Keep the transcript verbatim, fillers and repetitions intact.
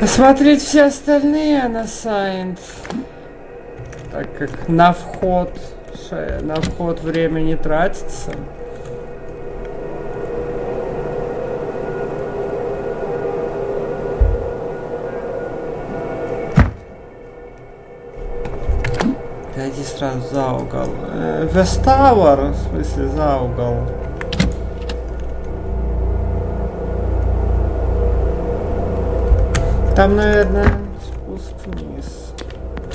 Посмотреть все остальные на сайт. Так как на вход, на вход время не тратится. Иди сразу за угол. West Tower, в смысле за угол. Там, наверное...